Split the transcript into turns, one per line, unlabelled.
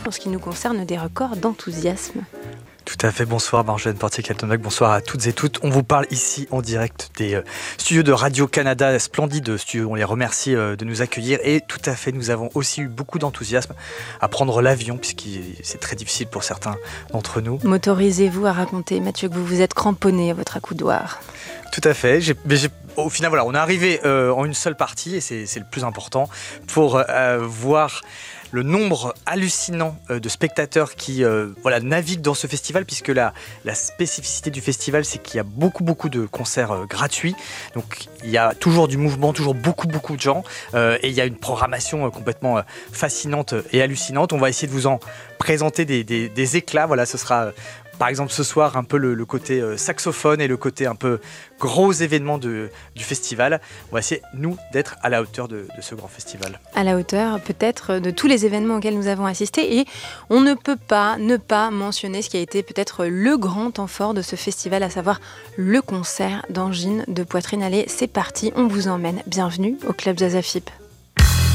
pour ce qui nous concerne, des records d'enthousiasme.
Tout à fait, bonsoir Marjolaine Portier-Kaltenbach, bonsoir à toutes et toutes. On vous parle ici en direct des studios de Radio-Canada, splendides studios, on les remercie de nous accueillir. Et tout à fait, nous avons aussi eu beaucoup d'enthousiasme à prendre l'avion, puisque c'est très difficile pour certains d'entre nous.
M'autorisez-vous à raconter, Mathieu, que vous vous êtes cramponné à votre accoudoir?
Tout à fait, au final, voilà, on est arrivé en une seule partie, et c'est le plus important, pour voir le nombre hallucinant de spectateurs qui naviguent dans ce festival, puisque la spécificité du festival, c'est qu'il y a beaucoup de concerts gratuits. Donc il y a toujours du mouvement, toujours beaucoup de gens, et il y a une programmation complètement fascinante et hallucinante. On va essayer de vous en présenter des éclats. Voilà, ce sera par exemple ce soir un peu le côté saxophone et le côté un peu gros événement du festival. On va essayer, nous, d'être à la hauteur de ce grand festival.
À la hauteur peut-être de tous les événements auxquels nous avons assisté, et on ne peut pas ne pas mentionner ce qui a été peut-être le grand temps fort de ce festival, à savoir le concert d'Angine de Poitrine. Allez, c'est parti, on vous emmène. Bienvenue au Club Jazz AFIP.